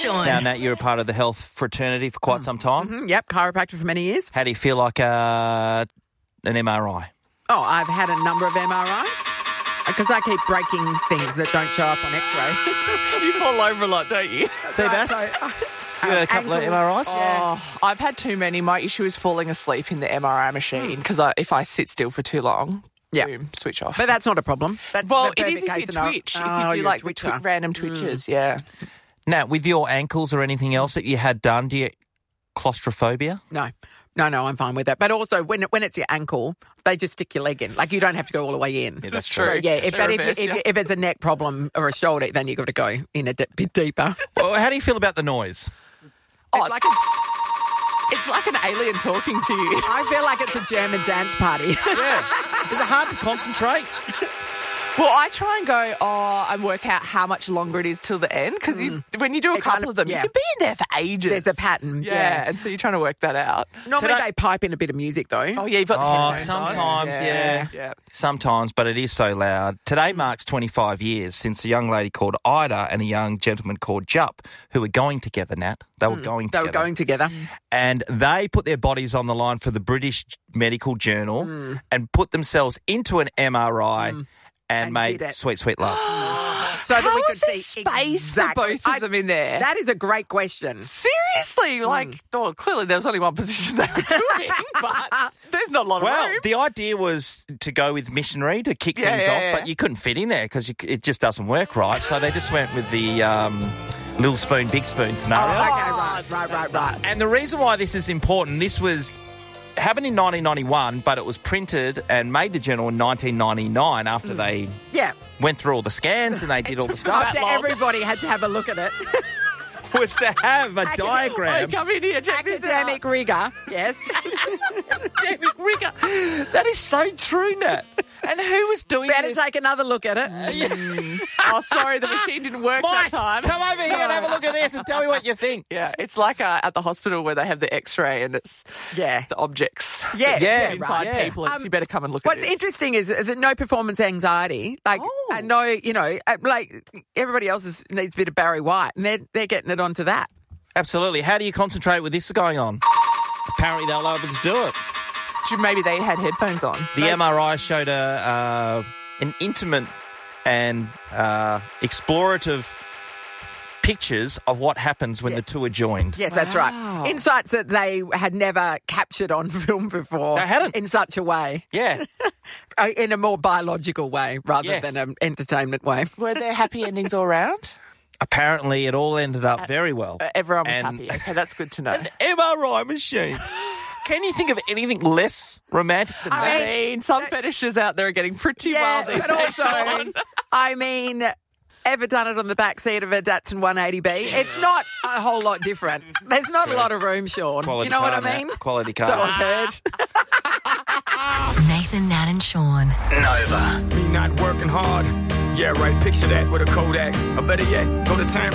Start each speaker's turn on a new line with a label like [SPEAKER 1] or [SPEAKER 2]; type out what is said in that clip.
[SPEAKER 1] Sean.
[SPEAKER 2] Now, Nat, you're a part of the health fraternity for quite some time.
[SPEAKER 3] Mm-hmm. Yep, chiropractor for many years.
[SPEAKER 2] How do you feel like an MRI?
[SPEAKER 3] Oh, I've had a number of MRIs because I keep breaking things that don't show up on X-ray.
[SPEAKER 4] You fall over a lot, don't you?
[SPEAKER 2] Seabass, you had a couple of MRIs?
[SPEAKER 4] Oh, I've had too many. My issue is falling asleep in the MRI machine because if I sit still for too long, boom, switch off.
[SPEAKER 3] But that's not a problem. That's
[SPEAKER 4] well,
[SPEAKER 3] the
[SPEAKER 4] it is
[SPEAKER 3] perfect
[SPEAKER 4] if you
[SPEAKER 3] case to know.
[SPEAKER 4] twitch. If
[SPEAKER 3] Oh,
[SPEAKER 4] you do
[SPEAKER 3] you're
[SPEAKER 4] like
[SPEAKER 3] a twitcher.
[SPEAKER 4] random twitches, yeah.
[SPEAKER 2] Nat, with your ankles or anything else that you had done, do you get claustrophobia?
[SPEAKER 3] No, I'm fine with that. But also, when it's your ankle, they just stick your leg in. Like, you don't have to go all the way in.
[SPEAKER 2] Yeah, that's
[SPEAKER 3] So,
[SPEAKER 2] true.
[SPEAKER 3] yeah,
[SPEAKER 4] Reverse,
[SPEAKER 3] if it's a neck problem or a shoulder, then you've got to go in a bit deeper.
[SPEAKER 2] Well, how do you feel about the noise?
[SPEAKER 4] Oh,
[SPEAKER 3] It's
[SPEAKER 4] it's like an alien talking to you.
[SPEAKER 3] I feel like it's a German dance party.
[SPEAKER 2] Yeah. Is it hard to concentrate?
[SPEAKER 4] Well, I try and go, and work out how much longer it is till the end. Because when you do a
[SPEAKER 3] It kind
[SPEAKER 4] couple
[SPEAKER 3] of-
[SPEAKER 4] of them,
[SPEAKER 3] yeah.
[SPEAKER 4] you can be in there for ages.
[SPEAKER 3] There's a pattern.
[SPEAKER 4] Yeah, and so you're trying to work that out.
[SPEAKER 3] Normally
[SPEAKER 2] Today-
[SPEAKER 3] they pipe in a bit of music, though.
[SPEAKER 4] Oh, yeah, you've got the headphones on.
[SPEAKER 2] sometimes, yeah. Sometimes, but it is so loud. Today marks 25 years since a young lady called Ida and a young gentleman called Jupp, who were going together, Nat. They were going
[SPEAKER 3] They
[SPEAKER 2] together.
[SPEAKER 3] were going together.
[SPEAKER 2] And they put their bodies on the line for the British Medical Journal and put themselves into an MRI and
[SPEAKER 3] And
[SPEAKER 2] made
[SPEAKER 3] did it.
[SPEAKER 2] sweet, sweet love.
[SPEAKER 3] So that
[SPEAKER 4] How
[SPEAKER 3] we could
[SPEAKER 4] is there
[SPEAKER 3] see
[SPEAKER 4] space
[SPEAKER 3] exactly.
[SPEAKER 4] for both of them in there?
[SPEAKER 3] That is a great question.
[SPEAKER 4] Seriously, clearly there was only one position they were doing, but there's not a lot of
[SPEAKER 2] Well,
[SPEAKER 4] room.
[SPEAKER 2] the idea was to go with missionary to kick
[SPEAKER 4] Yeah,
[SPEAKER 2] things
[SPEAKER 4] yeah,
[SPEAKER 2] off,
[SPEAKER 4] yeah.
[SPEAKER 2] but you couldn't fit in there because it just doesn't work right. So they just went with the little spoon, big spoon scenario.
[SPEAKER 3] Right.
[SPEAKER 2] And the reason why this is important, this was happened in 1991, but it was printed and made the journal in 1999 after they
[SPEAKER 3] Yeah.
[SPEAKER 2] went through all the scans and they did all the stuff.
[SPEAKER 3] After everybody had to have a look at it.
[SPEAKER 2] Was to have a
[SPEAKER 4] Hey,
[SPEAKER 2] diagram.
[SPEAKER 4] come in here, check this out.
[SPEAKER 3] Academic rigour. Yes.
[SPEAKER 2] Academic rigor. That is so true, Nat. And who was doing
[SPEAKER 3] Better
[SPEAKER 2] this?
[SPEAKER 3] take another look at it.
[SPEAKER 4] Oh, sorry, the machine didn't work
[SPEAKER 2] Mike,
[SPEAKER 4] that time.
[SPEAKER 2] come over here and have a look at this and tell me what you think.
[SPEAKER 4] Yeah, it's like at the hospital where they have the X-ray and it's
[SPEAKER 3] Yeah.
[SPEAKER 4] the objects.
[SPEAKER 3] Yeah.
[SPEAKER 2] Yeah,
[SPEAKER 4] inside
[SPEAKER 2] right.
[SPEAKER 4] people. It's, you better come and look
[SPEAKER 3] What's
[SPEAKER 4] at this.
[SPEAKER 3] interesting is that no performance anxiety. Like,
[SPEAKER 4] Oh.
[SPEAKER 3] no, like everybody else needs a bit of Barry White, and they're getting it onto that.
[SPEAKER 2] Absolutely. How do you concentrate with this going on? Apparently they're able to do it.
[SPEAKER 4] Maybe they had headphones on.
[SPEAKER 2] The MRI showed an intimate and explorative pictures of what happens when
[SPEAKER 3] Yes.
[SPEAKER 2] the two are joined.
[SPEAKER 3] Yes, that's
[SPEAKER 4] Wow.
[SPEAKER 3] right. Insights that they had never captured on film before.
[SPEAKER 2] They hadn't.
[SPEAKER 3] In such a way.
[SPEAKER 2] Yeah.
[SPEAKER 3] In a more biological way rather
[SPEAKER 2] Yes.
[SPEAKER 3] than an entertainment way.
[SPEAKER 4] Were there happy endings all round?
[SPEAKER 2] Apparently it all ended up very well.
[SPEAKER 4] Everyone was
[SPEAKER 2] And-
[SPEAKER 4] happy. Okay, that's good to know.
[SPEAKER 2] An MRI machine. Can you think of anything less romantic than
[SPEAKER 4] I
[SPEAKER 2] that?
[SPEAKER 4] mean, some fetishes out there are getting pretty wild these
[SPEAKER 3] but
[SPEAKER 4] days,
[SPEAKER 3] also,
[SPEAKER 4] Sean.
[SPEAKER 3] I mean, ever done it on the backseat of a Datsun 180B? It's not a whole lot different. There's not a lot of room, Sean.
[SPEAKER 2] Quality
[SPEAKER 3] you know what I
[SPEAKER 2] car,
[SPEAKER 3] mean?
[SPEAKER 2] Nat. Quality car.
[SPEAKER 3] So I've heard.
[SPEAKER 1] Nathan, Nat and Sean.
[SPEAKER 5] Nova.
[SPEAKER 6] Me not working hard. Yeah, right. Picture that with a Kodak. Or better yet, go to time